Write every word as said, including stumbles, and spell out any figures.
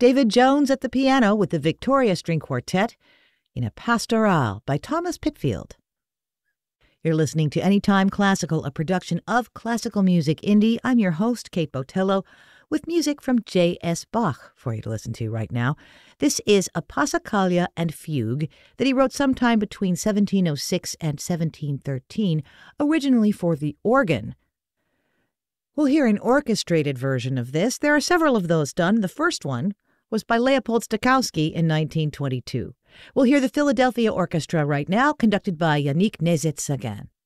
David Jones at the piano with the Victoria String Quartet in a Pastoral by Thomas Pitfield. You're listening to Anytime Classical, a production of Classical Music Indie. I'm your host, Kate Botello, with music from J S. Bach for you to listen to right now. This is a Passacaglia and Fugue that he wrote sometime between seventeen oh six and seventeen thirteen, originally for the organ. We'll hear an orchestrated version of this. There are several of those done. The first one was by Leopold Stokowski in nineteen twenty-two. We'll hear the Philadelphia Orchestra right now, conducted by Yannick Nézet-Séguin.